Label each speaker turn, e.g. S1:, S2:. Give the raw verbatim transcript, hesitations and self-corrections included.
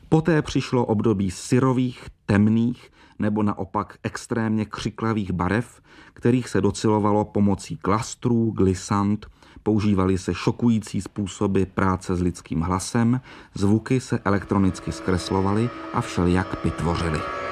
S1: Poté přišlo období syrových, temných nebo naopak extrémně křiklavých barev, kterých se docilovalo pomocí klastrů, glissant, používaly se šokující způsoby práce s lidským hlasem, zvuky se elektronicky zkreslovaly a všelijak pitvořily.